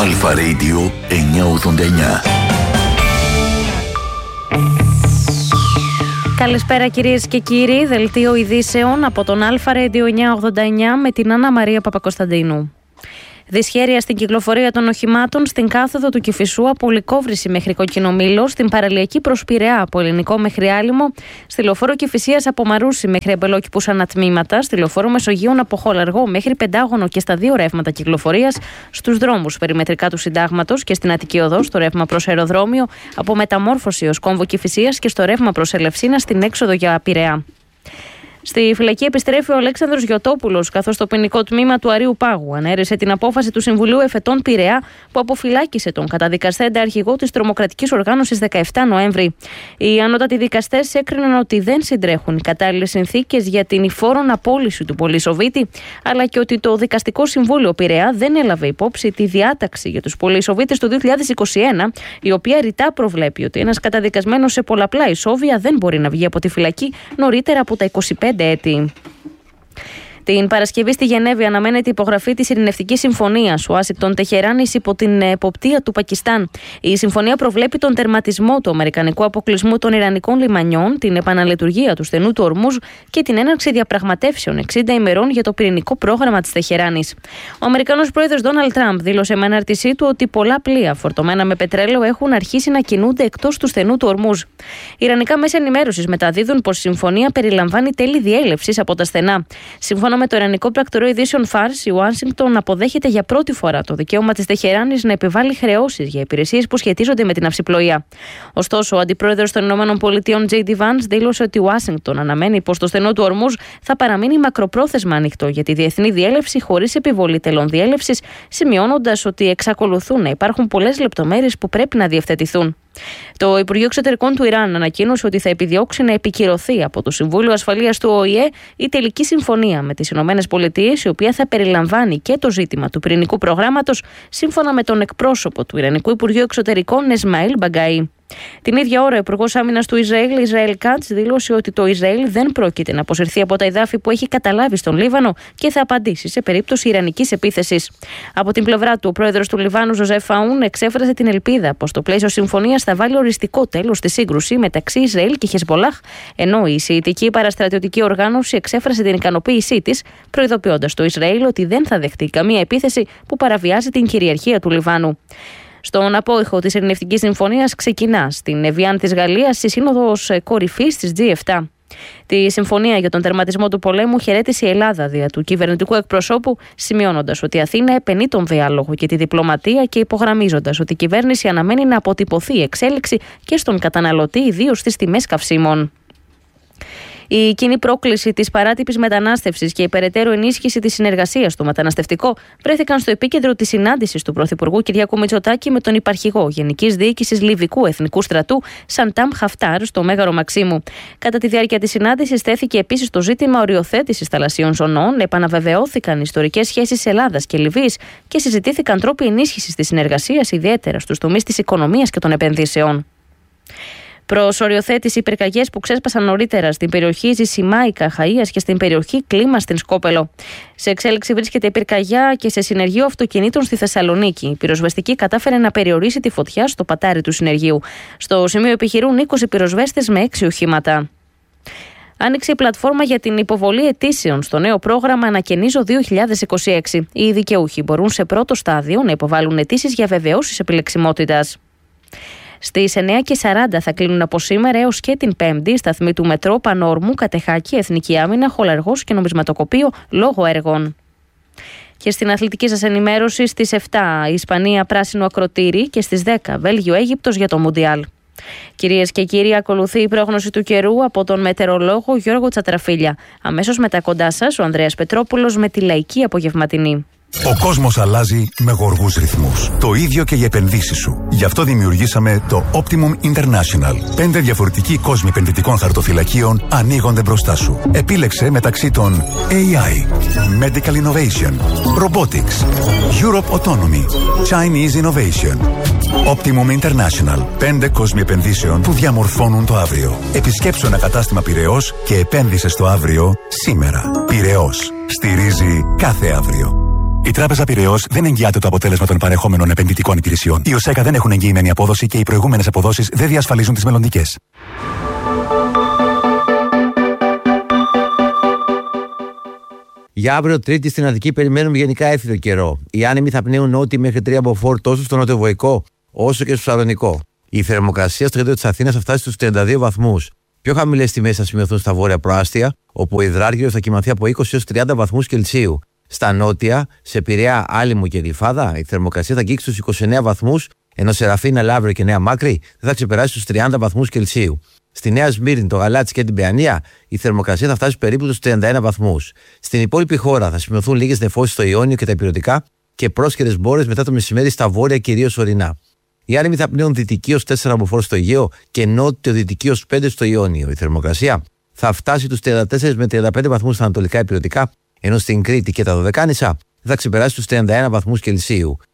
Αλφα Radio 989. Καλησπέρα κυρίες και κύριοι, δελτίο ειδήσεων από τον Αλφα Radio 989 με την Άννα Μαρία Παπακοσταντίνου. Δυσχέρεια στην κυκλοφορία των οχημάτων στην κάθοδο του Κηφισού από Λυκόβρηση μέχρι Κοκκινομήλο, στην παραλιακή προς Πειραιά από Ελληνικό μέχρι Άλυμο, στη λεωφόρο Κηφισίας από Μαρούσι μέχρι Αμπελόκηπους ανατμήματα, στη λεωφόρο Μεσογείων από Χολαργό μέχρι Πεντάγωνο και στα δύο ρεύματα κυκλοφορίας, στους δρόμους περιμετρικά του Συντάγματος και στην Αττική Οδό, στο ρεύμα προς αεροδρόμιο, από Μεταμόρφωση ως Κόμβο Κηφισίας και στο ρεύμα προς Ελευσίνα στην έξοδο για Πειραιά. Στη φυλακή επιστρέφει ο Αλέξανδρος Γιωτόπουλος, καθώς το ποινικό τμήμα του Αρείου Πάγου ανέρεσε την απόφαση του Συμβουλίου Εφετών Πειραιά που αποφυλάκησε τον καταδικαστέντα αρχηγό της τρομοκρατικής οργάνωσης 17 Νοέμβρη. Οι ανώτατοι δικαστές έκριναν ότι δεν συντρέχουν οι κατάλληλες συνθήκες για την υφόρον απόλυση του πολυσοβίτη, αλλά και ότι το Δικαστικό Συμβούλιο Πειραιά δεν έλαβε υπόψη τη διάταξη για τους πολυσοβίτες του 2021, η οποία ρητά προβλέπει ότι ένας καταδικασμένος σε πολλαπλά ισόβια δεν μπορεί να βγει από τη φυλακή νωρίτερα από τα 25 έτη. Την Παρασκευή στη Γενέβη αναμένεται η υπογραφή της Ειρηνευτικής Συμφωνίας Ουάσιγκτον-Τεχεράνης υπό την εποπτεία του Πακιστάν. Η συμφωνία προβλέπει τον τερματισμό του αμερικανικού αποκλεισμού των Ιρανικών λιμανιών, την επαναλειτουργία του στενού του Ορμούζ και την έναρξη διαπραγματεύσεων 60 ημερών για το πυρηνικό πρόγραμμα της Τεχεράνης. Ο Αμερικανός πρόεδρος Ντόναλντ Τραμπ δήλωσε με ανάρτησή του ότι πολλά πλοία φορτωμένα με πετρέλαιο έχουν αρχίσει να κινούνται εκτός του στενού του Ορμούζ. Ιρανικά μέσα ενημέρωσης μεταδίδουν πως η συμφωνία περιλαμβάνει τέλη διέλευσης από τα στενά. Σύμφωνα με το Ιρανικό πρακτορείο ειδήσεων Φάρς, η Ουάσιγκτον αποδέχεται για πρώτη φορά το δικαίωμα της Τεχεράνης να επιβάλλει χρεώσεις για υπηρεσίες που σχετίζονται με την ναυσιπλοεία. Ωστόσο, ο αντιπρόεδρος των ΗΠΑ, J.D. Vance, δήλωσε ότι η Ουάσιγκτον αναμένει πως το στενό του Ορμούζ θα παραμείνει μακροπρόθεσμα ανοιχτό για τη διεθνή διέλευση χωρίς επιβολή τελών διέλευσης, σημειώνοντας ότι εξακολουθούν να υπάρχουν πολλές λεπτομέρειες που πρέπει να διευθετηθούν. Το Υπουργείο Εξωτερικών του Ιράν ανακοίνωσε ότι θα επιδιώξει να επικυρωθεί από το Συμβούλιο Ασφαλείας του ΟΗΕ η τελική συμφωνία με τις ΗΠΑ, η οποία θα περιλαμβάνει και το ζήτημα του πυρηνικού προγράμματος, σύμφωνα με τον εκπρόσωπο του Ιρανικού Υπουργείου Εξωτερικών Εσμαήλ Μπαγκαή. Την ίδια ώρα, ο Υπουργός Άμυνας του Ισραήλ Κάτς, δήλωσε ότι το Ισραήλ δεν πρόκειται να αποσυρθεί από τα εδάφη που έχει καταλάβει στον Λίβανο και θα απαντήσει σε περίπτωση ιρανικής επίθεσης. Από την πλευρά του, ο πρόεδρος του Λιβάνου, Ζωζέφ Αούν, εξέφρασε την ελπίδα πως το πλαίσιο συμφωνίας θα βάλει οριστικό τέλος στη σύγκρουση μεταξύ Ισραήλ και Χεσμπολάχ, ενώ η Σιητική παραστρατιωτική οργάνωση εξέφρασε την ικανοποίησή της, προειδοποιώντας το Ισραήλ ότι δεν θα δεχτεί καμία επίθεση που παραβιάζει την κυριαρχία του Λιβάνου. Στον απόϊχο της Ειρηνευτικής Συμφωνίας ξεκινά στην Εβιάν της Γαλλίας η Σύνοδος Κορυφής της G7. Τη συμφωνία για τον τερματισμό του πολέμου χαιρέτησε η Ελλάδα δια του κυβερνητικού εκπροσώπου, σημειώνοντας ότι η Αθήνα επενεί τον διάλογο και τη διπλωματία και υπογραμμίζοντας ότι η κυβέρνηση αναμένει να αποτυπωθεί η εξέλιξη και στον καταναλωτή, ιδίως στις τιμές καυσίμων. Η κοινή πρόκληση της παράτυπης μετανάστευσης και η περαιτέρω ενίσχυση της συνεργασίας στο μεταναστευτικό βρέθηκαν στο επίκεντρο της συνάντησης του Πρωθυπουργού Κυριάκου Μητσοτάκη με τον υπαρχηγό Γενικής Διοίκησης Λιβικού Εθνικού Στρατού Σαντάμ Χαφτάρ στο Μέγαρο Μαξίμου. Κατά τη διάρκεια της συνάντησης τέθηκε επίσης το ζήτημα οριοθέτησης θαλασσίων ζωνών, επαναβεβαιώθηκαν ιστορικές σχέσεις Ελλάδας και Λιβύης και συζητήθηκαν τρόποι ενίσχυσης της συνεργασίας, ιδιαίτερα στους τομείς της οικονομίας και των επενδύσεων. Προς οριοθέτηση, οι πυρκαγιές που ξέσπασαν νωρίτερα στην περιοχή Ζησιμάικα Χαΐας και στην περιοχή Κλίμα στην Σκόπελο. Σε εξέλιξη βρίσκεται η πυρκαγιά και σε συνεργείο αυτοκινήτων στη Θεσσαλονίκη. Η πυροσβεστική κατάφερε να περιορίσει τη φωτιά στο πατάρι του συνεργείου. Στο σημείο επιχειρούν 20 πυροσβέστες με 6 οχήματα. Άνοιξε η πλατφόρμα για την υποβολή αιτήσεων στο νέο πρόγραμμα Ανακαινίζω 2026. Οι δικαιούχοι μπορούν σε πρώτο στάδιο να υποβάλουν αιτήσεις για βεβαιώσεις επιλεξιμότητας. Στις 9:40 θα κλείνουν από σήμερα έως και την Πέμπτη οι σταθμοί του Μετρό, Πανόρμου, Κατεχάκη, Εθνική Άμυνα, Χολαργός και Νομισματοκοπείο λόγω έργων. Και στην αθλητική σας ενημέρωση, στις 7 η Ισπανία πράσινο ακροτήρι και στις 10 Βέλγιο-Αίγυπτος για το Μουντιάλ. Κυρίες και κύριοι, ακολουθεί η πρόγνωση του καιρού από τον μετεωρολόγο Γιώργο Τσατραφίλια. Αμέσως μετά κοντά σας ο Ανδρέας Πετρόπουλος με τη λαϊκή απογευματινή. Ο κόσμος αλλάζει με γοργούς ρυθμούς. Το ίδιο και για επενδύσεις σου. Γι' αυτό δημιουργήσαμε το Optimum International. 5 διαφορετικοί κόσμοι επενδυτικών χαρτοφυλακίων ανοίγονται μπροστά σου. Επίλεξε μεταξύ των AI, Medical Innovation, Robotics, Europe Autonomy, Chinese Innovation. Optimum International. 5 κόσμοι επενδύσεων που διαμορφώνουν το αύριο. Επισκέψου ένα κατάστημα Πειραιώς και επένδυσε στο αύριο σήμερα. Πειραιώς. Στηρίζει κάθε αύριο. Η Τράπεζα Πειραιώς δεν εγγυάται το αποτέλεσμα των παρεχόμενων επενδυτικών υπηρεσιών. Οι ΟΣΕΚΑ δεν έχουν εγγυημένη απόδοση και οι προηγούμενες αποδόσεις δεν διασφαλίζουν τις μελλοντικές. Για αύριο Τρίτη στην Αττική περιμένουμε γενικά έφυρο καιρό. Οι άνεμοι θα πνέουν νότιοι μέχρι 3 μποφόρ τόσο στο νοτιοβοϊκό όσο και στο Σαλονικό. Η θερμοκρασία στο κέντρο της Αθήνας θα φτάσει στους 32 βαθμούς. Πιο χαμηλές τιμές θα σημειωθούν στα βόρεια προάστια, όπου ο υδράργυρος θα κοιμανθεί από 20 έως 30 βαθμούς Κελσίου. Στα νότια, σε Πειραιά, Άλυμο και Γλυφάδα, η θερμοκρασία θα αγγίξει στους 29 βαθμούς, ενώ σε Ραφίνα, Λαύριο και Νέα Μάκρη δεν θα ξεπεράσει τους 30 βαθμούς Κελσίου. Στη Νέα Σμύρνη, το Γαλάτσι και την Παιανία, η θερμοκρασία θα φτάσει περίπου στους 31 βαθμούς. Στην υπόλοιπη χώρα θα σημειωθούν λίγες νεφώσεις στο Ιόνιο και τα Ηπειρωτικά και πρόσχερες μπόρες μετά το μεσημέρι στα βόρεια κυρίως ορεινά. Οι άνεμοι θα πνέουν δυτική ως 4 μποφόρ στο Αιγαίο και νότιο-δυτική ως 5 στο Ιόνιο. Η θερμοκρασία θα φτάσει τους 34 με 35 βαθμούς στα ανατολικά Ηπειρωτικά, ενώ στην Κρήτη και τα Δωδεκάνησα θα ξεπεράσει τους 31 βαθμούς Κελσίου.